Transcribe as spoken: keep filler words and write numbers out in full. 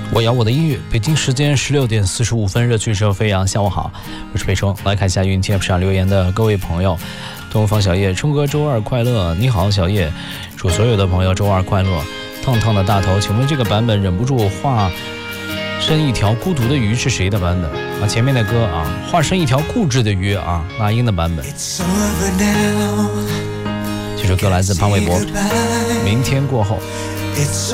我摇我的音乐，北京时间十六点四十五分，热曲社飞扬，下午好，我是北冲。来看一下云贴上留言的各位朋友。东方小叶，冲哥周二快乐，你好小叶，祝所有的朋友周二快乐。烫烫的大头，请问这个版本忍不住画生一条孤独的鱼是谁的版本啊？前面的歌啊，画生一条固执的鱼啊，那英的版本。这首歌来自潘玮柏，明天过后。It's